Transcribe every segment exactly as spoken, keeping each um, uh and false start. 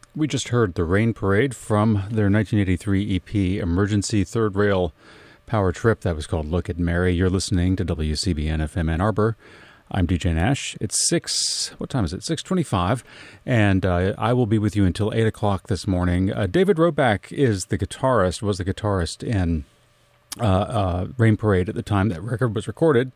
We just heard The Rain Parade from their nineteen eighty-three E P, Emergency Third Rail Power Trip. That was called Look at Mary. You're listening to W C B N F M Ann Arbor. I'm D J Nash. It's six, what time is it? six twenty-five, and uh, I will be with you until eight o'clock this morning. Uh, David Roback is the guitarist, was the guitarist in uh, uh, Rain Parade at the time that record was recorded.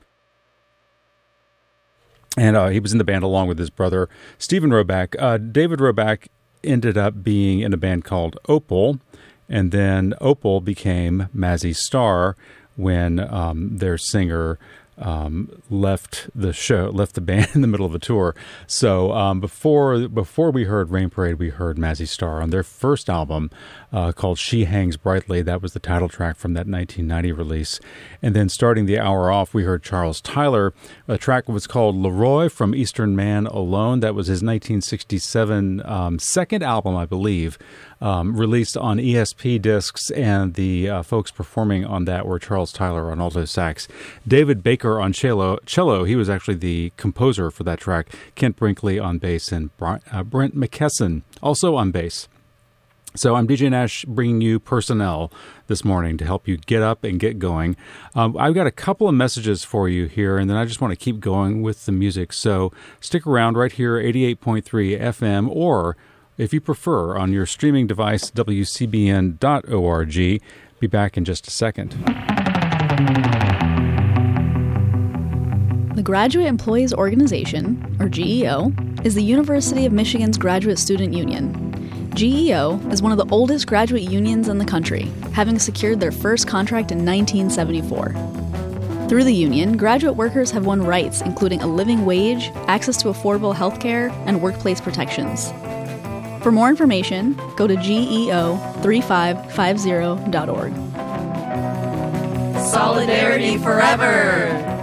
And uh, he was in the band along with his brother, Stephen Roback. Uh, David Roback ended up being in a band called Opal, and then Opal became Mazzy Star when um, their singer um, left the show, left the band in the middle of a tour. So um, before before we heard Rain Parade, we heard Mazzy Star on their first album uh, called She Hangs Brightly. That was the title track from that nineteen ninety release. And then starting the hour off, we heard Charles Tyler. A track was called Leroy from Eastern Man Alone. That was his nineteen sixty-seven um, second album, I believe, um, released on E S P discs, and the uh, folks performing on that were Charles Tyler on alto sax, David Baker on cello. cello. He was actually the composer for that track, Kent Brinkley on bass, and uh, Brent McKesson also on bass. So I'm D J Nash bringing you Personnel this morning to help you get up and get going. Um, I've got a couple of messages for you here, and then I just want to keep going with the music. So stick around right here, eighty-eight point three F M, or if you prefer, on your streaming device, W C B N dot org. Be back in just a second. The Graduate Employees Organization, or G E O, is the University of Michigan's graduate student union. G E O is one of the oldest graduate unions in the country, having secured their first contract in nineteen seventy-four. Through the union, graduate workers have won rights including a living wage, access to affordable health care, and workplace protections. For more information, go to G E O three five five zero dot org. Solidarity forever!